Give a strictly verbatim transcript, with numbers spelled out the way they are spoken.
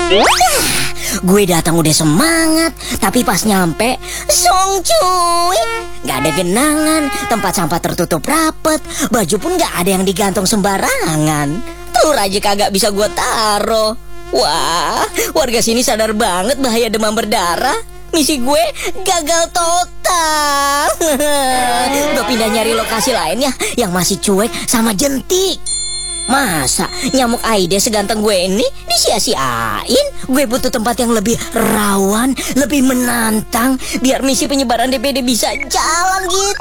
Gue datang udah semangat, tapi pas nyampe, song cuy, gak ada genangan, tempat sampah tertutup rapet, baju pun gak ada yang digantung sembarangan, telur aja kagak bisa gue taro. Wah, warga sini sadar banget bahaya demam berdarah. Misi gue gagal total. Gue pindah nyari lokasi lainnya yang masih cuek sama jentik. Masa nyamuk Aedes seganteng gue ini disia-siain? Gue butuh tempat yang lebih rawan, lebih menantang, biar misi penyebaran D P D bisa jalan gitu.